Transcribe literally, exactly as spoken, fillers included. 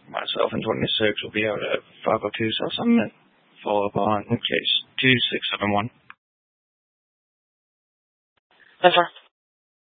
myself and twenty-six will be out at five oh two South Summit. Follow up on case two six seven one. That's fine.